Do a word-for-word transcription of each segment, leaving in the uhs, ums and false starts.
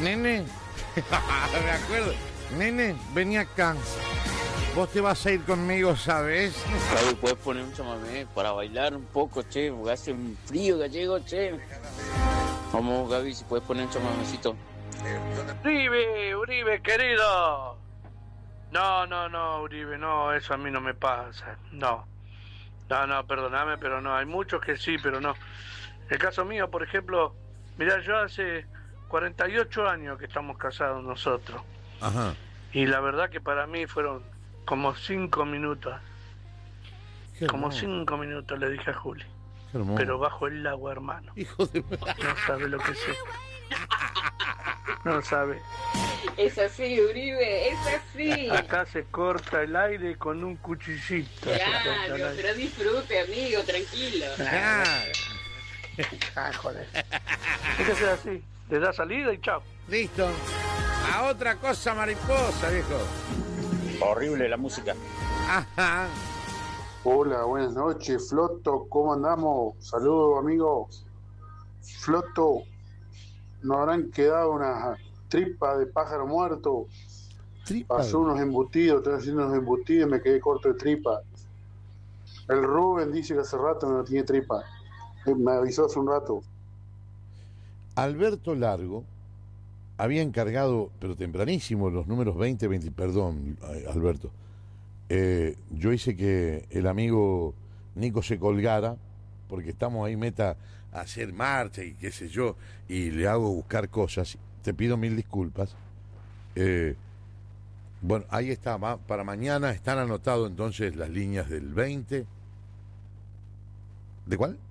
Nene, me acuerdo. Nene, vení acá. Vos te vas a ir conmigo, ¿sabes? Gaby, ¿puedes poner un chamamé para bailar un poco, che? Porque hace un frío gallego, che. Vamos, Gaby, si puedes poner un chamamecito. Uribe, Uribe, querido. No, no, no, Uribe, no, eso a mí no me pasa. No. No, no, perdóname, pero no. Hay muchos que sí, pero no. El caso mío, por ejemplo, mirá, yo hace cuarenta y ocho años que estamos casados nosotros. Ajá. Y la verdad que para mí fueron como cinco minutos. Qué como hermoso. cinco minutos le dije a Juli. Qué hermoso. Pero bajo el agua, hermano. Hijo de... No sabe lo que sé. No sabe. Es así, Uribe, es así. Acá se corta el aire con un cuchillito. Se corta el Claro, aire. pero disfrute, amigo, tranquilo. Ah, Ah, joder. Hay que ser así. Le da salida y chao. listo. A otra cosa, mariposa, viejo. Horrible la música. Ajá. Hola, buenas noches, Floto, ¿cómo andamos? Saludos, amigos. Floto, ¿no habrán quedado unas tripas de pájaro muerto? Tripa. Pasó unos embutidos, estoy haciendo unos embutidos y me quedé corto de tripa. El Rubén dice que hace rato no tiene tripa. Me avisó hace un rato. Alberto Largo había encargado, pero tempranísimo, los números veinte, veinte, perdón, eh, Alberto. Eh, yo hice que el amigo Nico se colgara, porque estamos ahí meta a hacer marcha y qué sé yo, y le hago buscar cosas. Te pido mil disculpas. Eh, bueno, ahí está, ma- para mañana están anotados entonces las líneas del veinte. ¿De cuál?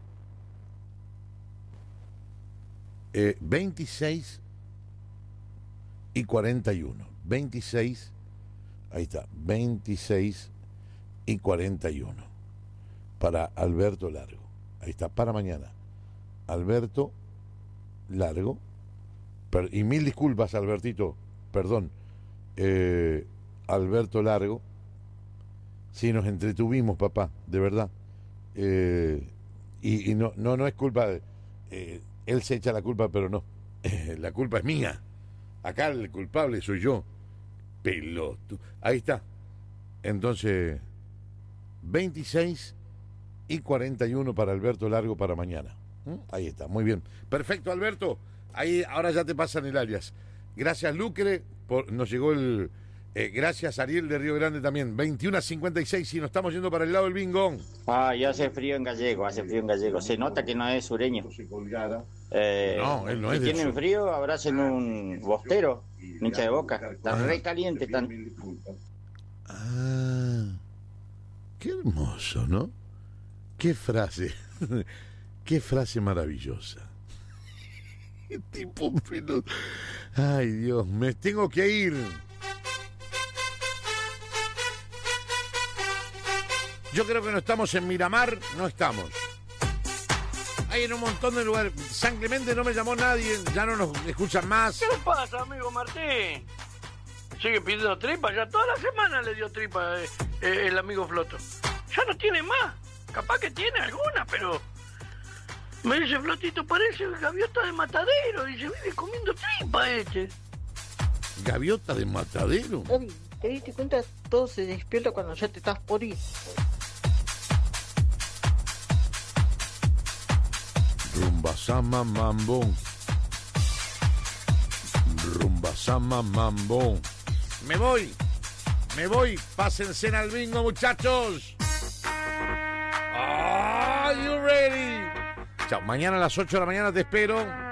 Eh, veintiséis y cuarenta y uno. veintiséis, ahí está, veintiséis y cuarenta y uno. Para Alberto Largo. Ahí está, para mañana. Alberto Largo. Per- y mil disculpas, Albertito, perdón. Eh, Alberto Largo. Sí, nos entretuvimos, papá, de verdad. Eh, y, y no, no, no es culpa de... eh, él se echa la culpa, pero no. La culpa es mía. Acá el culpable soy yo. Peloto. Ahí está. Entonces, veintiséis y cuarenta y uno para Alberto Largo para mañana. ¿Mm? Ahí está, muy bien. Perfecto, Alberto. Ahí ahora ya te pasan el alias. Gracias, Lucre. Por, nos llegó el... Eh, gracias, Ariel de Río Grande también. veintiuno a cincuenta y seis y nos estamos yendo para el lado del bingo. Ah, y hace frío en gallego, hace frío en gallego. Se nota que no es sureño. Eh, No, él no es si del tienen sur. frío, abracen un bostero, un hincha de boca. Está re caliente, están. Ah, qué hermoso, ¿no? Qué frase, qué frase maravillosa. Qué tipo pelo. Ay, Dios, me tengo que ir. Yo creo que no estamos en Miramar, no estamos. Hay en un montón de lugares. San Clemente no me llamó nadie, ya no nos escuchan más. ¿Qué le pasa, amigo Martín? Sigue pidiendo tripa, ya toda la semana le dio tripa eh, eh, el amigo Floto. Ya no tiene más. Capaz que tiene alguna, pero... Me dice Flotito, parece gaviota de matadero. Dice, vive comiendo tripa este. Gaviota de matadero. Gaby, ¿te diste cuenta? Todo se despierta cuando ya te estás por ir. Rumbasama mambo. Rumbasama mambo. Me voy. Me voy. Pásense al bingo, muchachos. Are you ready? Chao. Mañana a las ocho de la mañana te espero.